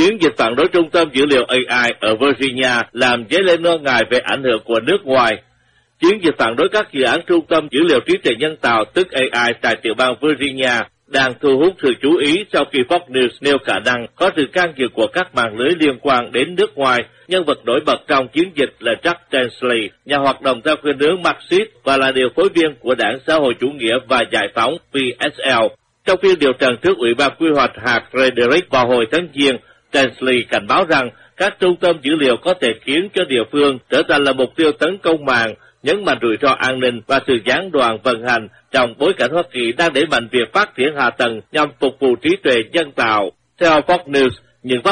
Chiến dịch phản đối trung tâm dữ liệu AI ở Virginia làm dấy lên lo ngại về ảnh hưởng của nước ngoài. Chiến dịch phản đối các dự án trung tâm dữ liệu trí tuệ nhân tạo tức AI tại tiểu bang Virginia đang thu hút sự chú ý sau khi Fox News nêu khả năng có sự can dự của các mạng lưới liên quan đến nước ngoài. Nhân vật nổi bật trong chiến dịch là Chuck Grassley, nhà hoạt động theo khuynh hướng Marxist và là điều phối viên của Đảng Xã hội Chủ nghĩa và Giải phóng PSL. Trong phiên điều trần trước Ủy ban Quy hoạch hạt Frederick vào hồi tháng Giêng, Grassley cảnh báo rằng các trung tâm dữ liệu có thể khiến cho địa phương trở thành là mục tiêu tấn công mạng, nhấn mạnh rủi ro an ninh và sự gián đoạn vận hành trong bối cảnh Hoa Kỳ đang đẩy mạnh việc phát triển hạ tầng nhằm phục vụ trí tuệ nhân tạo. Theo Fox News, những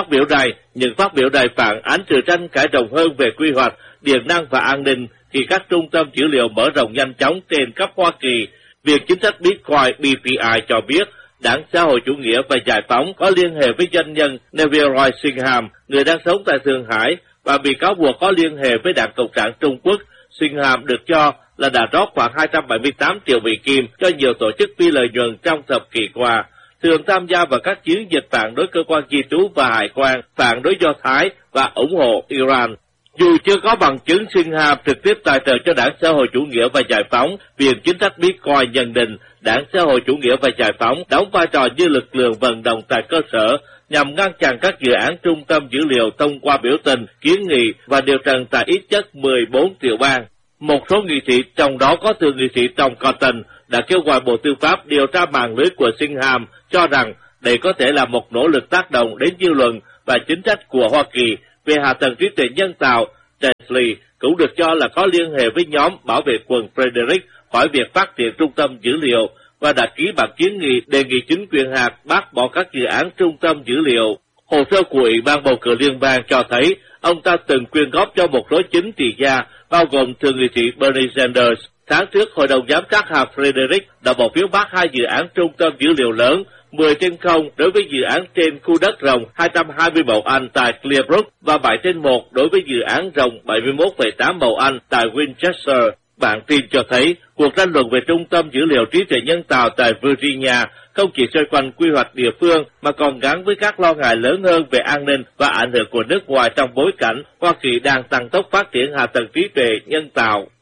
phát biểu này phản ánh sự tranh cãi rộng hơn về quy hoạch, điện năng và an ninh khi các trung tâm dữ liệu mở rộng nhanh chóng trên khắp Hoa Kỳ. Việc chính sách Bitcoin BPI cho biết Đảng Xã hội Chủ nghĩa và Giải phóng có liên hệ với doanh nhân Neville Roy Singham, người đang sống tại Thượng Hải, và bị cáo buộc có liên hệ với Đảng Cộng sản Trung Quốc. Singham được cho là đã rót khoảng 278 triệu Mỹ Kim cho nhiều tổ chức phi lợi nhuận trong thập kỷ qua, thường tham gia vào các chiến dịch phản đối cơ quan di trú và hải quan, phản đối Do Thái và ủng hộ Iran. Dù chưa có bằng chứng, Singham trực tiếp tài trợ cho Đảng Xã hội Chủ nghĩa và Giải phóng. Viện chính sách Bitcoin nhận định Đảng Xã hội Chủ nghĩa và Giải phóng đóng vai trò như lực lượng vận động tại cơ sở nhằm ngăn chặn các dự án trung tâm dữ liệu thông qua biểu tình, kiến nghị và điều trần tại ít nhất 14 tiểu bang. Một số nghị sĩ, trong đó có thượng nghị sĩ Tom Cotton, đã kêu gọi Bộ Tư pháp điều tra mạng lưới của Singham, cho rằng đây có thể là một nỗ lực tác động đến dư luận và chính sách của Hoa Kỳ về hạ tầng trí tuệ nhân tạo. Grassley cũng được cho là có liên hệ với nhóm bảo vệ quần Frederick khỏi việc phát triển trung tâm dữ liệu và đã ký bản kiến nghị đề nghị chính quyền hạt bác bỏ các dự án trung tâm dữ liệu. Hồ sơ của Ủy ban bầu cử liên bang cho thấy ông ta từng quyên góp cho một số chính trị gia, bao gồm thượng nghị sĩ Bernie Sanders. Tháng trước, Hội đồng Giám sát hạt Frederick đã bỏ phiếu bác hai dự án trung tâm dữ liệu lớn 10/0 đối với dự án trên khu đất rộng 220 mẫu Anh tại Clearbrook và 7/1 đối với dự án rộng 71,8 mẫu Anh tại Winchester. Bản tin cho thấy cuộc tranh luận về trung tâm dữ liệu trí tuệ nhân tạo tại Virginia không chỉ xoay quanh quy hoạch địa phương mà còn gắn với các lo ngại lớn hơn về an ninh và ảnh hưởng của nước ngoài trong bối cảnh Hoa Kỳ đang tăng tốc phát triển hạ tầng trí tuệ nhân tạo.